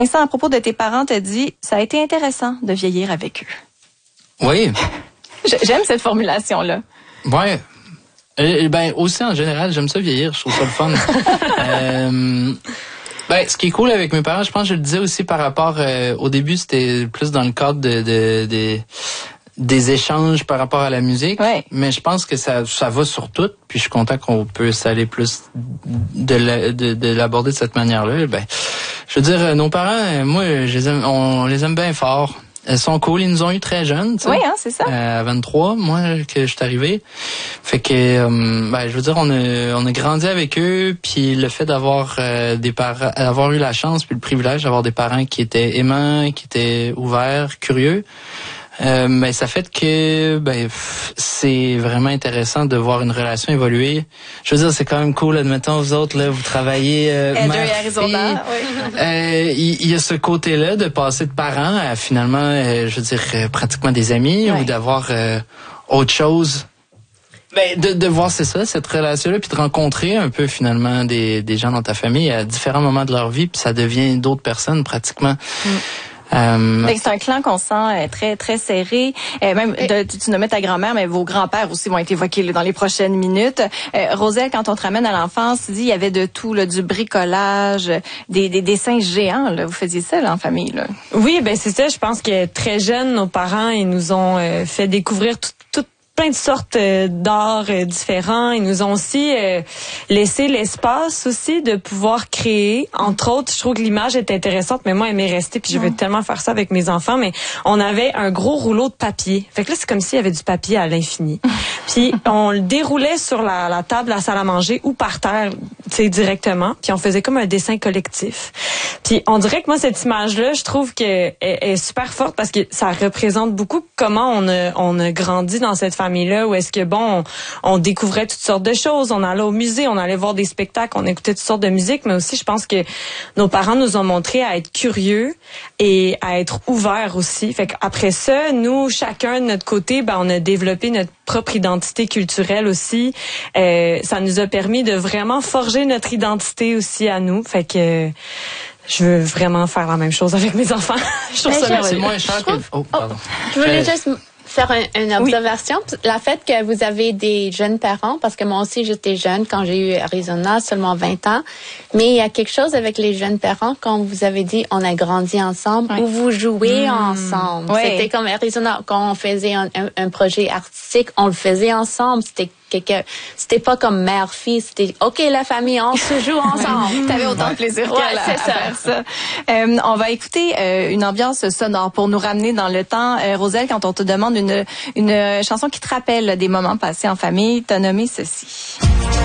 Vincent, à propos de tes parents, t'as dit « ça a été intéressant de vieillir avec eux ». Oui. J'aime cette formulation-là. Ouais. Ben aussi en général, j'aime ça vieillir, je trouve ça le fun. Ben ce qui est cool avec mes parents, je pense que je le disais aussi par rapport au début, c'était plus dans le cadre des échanges par rapport à la musique, ouais. Mais je pense que ça va sur tout, puis je suis content qu'on puisse aller plus de l'aborder de cette manière-là. Ben je veux dire, nos parents, moi on les aime bien fort. Elles sont cool, ils nous ont eu très jeunes, tu sais. Oui, hein, c'est ça. À 23, moi, que je suis arrivé. Fait que, je veux dire, on a grandi avec eux, puis le fait d'avoir des parents, d'avoir eu la chance puis le privilège d'avoir des parents qui étaient aimants, qui étaient ouverts, curieux. Mais ça fait que c'est vraiment intéressant de voir une relation évoluer. Je veux dire, c'est quand même cool, admettons, vous autres, là, vous travaillez Heather et Arizona, oui. Il y a ce côté-là de passer de parents à finalement, je veux dire, pratiquement des amis, ou d'avoir autre chose. Ben, de voir, c'est ça, cette relation-là, puis de rencontrer un peu finalement des gens dans ta famille à différents moments de leur vie, puis ça devient d'autres personnes pratiquement. C'est un clan qu'on sent très très serré. Même tu nommais ta grand-mère, mais vos grands-pères aussi vont être évoqués dans les prochaines minutes. Roselle, quand on te ramène à l'enfance, tu dis il y avait de tout, là, du bricolage, des dessins géants. Là. Vous faisiez ça là, en famille. Là. Oui, ben c'est ça. Je pense que très jeunes, nos parents, ils nous ont fait découvrir plein de sortes d'arts différents. Ils nous ont aussi laissé l'espace aussi de pouvoir créer. Entre autres, je trouve que l'image est intéressante, mais moi, elle m'est restée, puis je veux tellement faire ça avec mes enfants, mais on avait un gros rouleau de papier. Fait que là, c'est comme s'il y avait du papier à l'infini. Puis on le déroulait sur la table, la salle à manger ou par terre, tu sais, directement. Puis on faisait comme un dessin collectif. Puis on dirait que moi, cette image-là, je trouve qu'elle est super forte parce que ça représente beaucoup comment on a grandi dans cette famille-là, où est-ce que, on découvrait toutes sortes de choses, on allait au musée, on allait voir des spectacles, on écoutait toutes sortes de musique, mais aussi, je pense que nos parents nous ont montré à être curieux et à être ouverts aussi. Fait qu'après ça, nous, chacun de notre côté, on a développé notre propre identité culturelle aussi. Ça nous a permis de vraiment forger notre identité aussi à nous. Fait que je veux vraiment faire la même chose avec mes enfants. Je trouve ça merveilleux. C'est moins cher que... Oh, pardon. Je voulais juste faire une observation. Oui. La fait que vous avez des jeunes parents, parce que moi aussi j'étais jeune quand j'ai eu Arizona, seulement 20 ans, mais il y a quelque chose avec les jeunes parents quand vous avez dit on a grandi ensemble, ou vous jouez ensemble. Oui. C'était comme Arizona, quand on faisait un projet artistique, on le faisait ensemble. C'était pas comme mère-fille, c'était OK, la famille, on se joue ensemble. T'avais autant de plaisir qu'à faire ça. On va écouter une ambiance sonore pour nous ramener dans le temps. Roselle, quand on te demande une chanson qui te rappelle des moments passés en famille, t'as nommé ceci.